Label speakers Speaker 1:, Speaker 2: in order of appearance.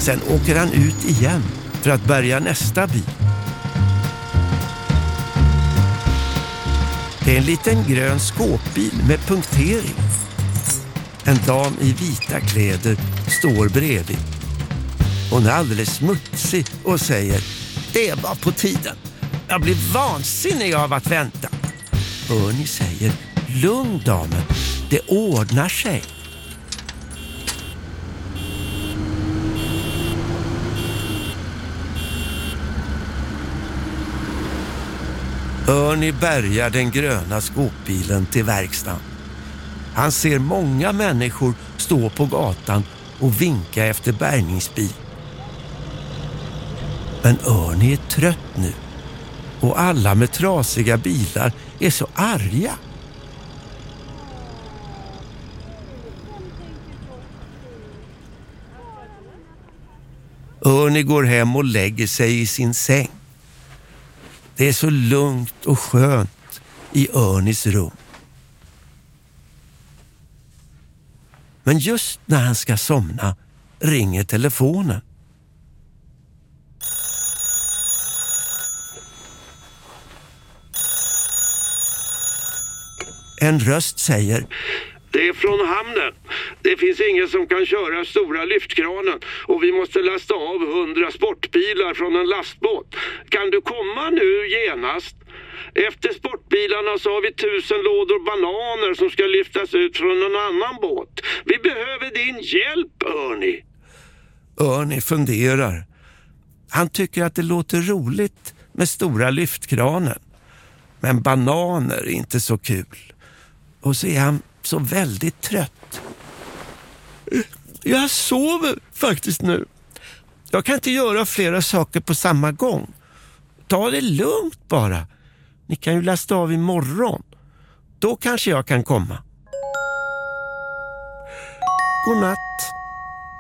Speaker 1: Sen åker han ut igen för att bärga nästa bil. Det är en liten grön skåpbil med punktering. En dam i vita kläder står bredvid. Hon är alldeles smutsig och säger: det var på tiden. Jag blir vansinnig av att vänta. Ernie säger: lugn damen, det ordnar sig. Ernie bärgar den gröna skåpbilen till verkstaden. Han ser många människor stå på gatan och vinka efter bärgningsbil. Men Ernie är trött nu och alla med trasiga bilar är så arga. Ernie går hem och lägger sig i sin säng. Det är så lugnt och skönt i Ernies rum. Men just när han ska somna ringer telefonen. En röst säger:
Speaker 2: det är från hamnen. Det finns ingen som kan köra stora lyftkranen och vi måste lasta av 100 sportbilar från en lastbåt. Kan du komma nu genast? Efter sportbilarna så har vi 1000 lådor bananer som ska lyftas ut från en annan båt. Vi behöver din hjälp, Ernie.
Speaker 1: Ernie funderar. Han tycker att det låter roligt med stora lyftkranen. Men bananer är inte så kul. Och så är han så väldigt trött. Jag sover faktiskt nu. Jag kan inte göra flera saker på samma gång. Ta det lugnt bara. Ni kan ju lasta av imorgon. Då kanske jag kan komma. God natt.